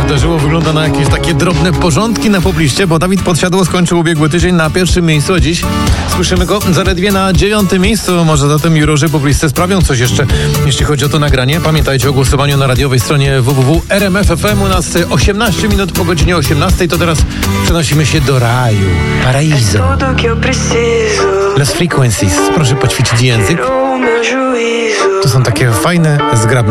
wydarzyło. Wygląda na jakieś takie drobne porządki na pobliście, bo Dawid Podsiadło skończył ubiegły tydzień na pierwszym miejscu, a dziś słyszymy go zaledwie na 9. miejscu. Może zatem jurorzy pobliscy sprawią coś jeszcze, jeśli chodzi o to nagranie. Pamiętajcie o głosowaniu na radiowej stronie www.rmf.fm. U nas 18 minut po godzinie 18. To teraz przenosimy się do raju. Paraiso. Las Frequencies. Proszę poćwiczyć język. To są takie fajne, zgrabne